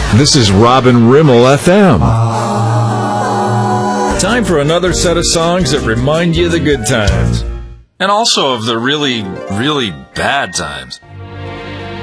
This is Robin Rimmel FM. Time for another set of songs that remind you of the good times. And also of the really, really bad times.